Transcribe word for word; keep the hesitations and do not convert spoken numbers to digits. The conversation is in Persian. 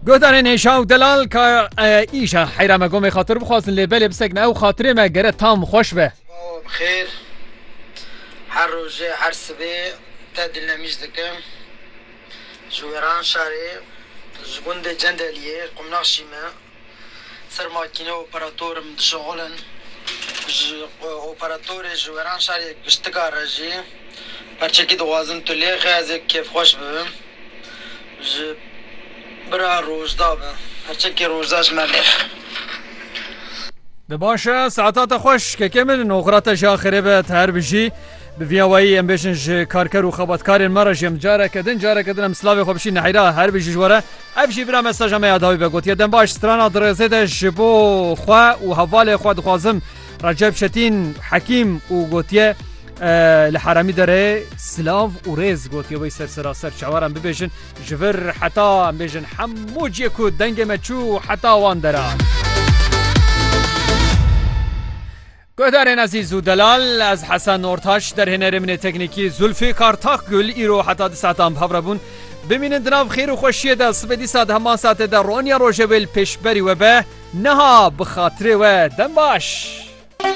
گوتن نیشا و دلال که ایشا حیرام گم خاطر بخواستن لیبل بسکن او خاطر ما گره تام خوش به بخیر هر روز هر سبه تدل نمیز دکم جویران شاری جگوند جندلیه قمناقشیمه سر ماکینه اپراتورم شغلن اپراتور جویران شاری گشتگار رجی پرچکی دوازم تو لیخه از کیف خوش ببم برا روزدا به هرچکی روزداش ملیخ دباشا ساعتات خوش که کمل نوغرات جا خریبت هر بجی بفیاوایی ام بیشن کارکر و خباتکار مرا جم جاره کدن جاره کدن ام سلاوی خوبشی نحیرا هر بجی جواره ابشی برا مساج ما یاداوی بگوت یدن باش سترانا درزه جبو خوا و حوال خوا دخوازم رجب شتین حکیم و گوتیه لحرامی داره سلاو و ریز گوتیه وی سر سراسر چوارم ببیشن جور حتا ام بیشن حموجی کو دنگ مچو حتا وان داره گودارین عزیز و دلال از حسن نورتاش در هنرمن تکنیکی زلفی کارتاق گل ایرو حتا دی ساعتان بحبرابون بمینن دناو خیر و خوشیه دا سبدی ساعت همان ساعت دا رونیا روژویل پیشبری و به نها بخاطره و دنباش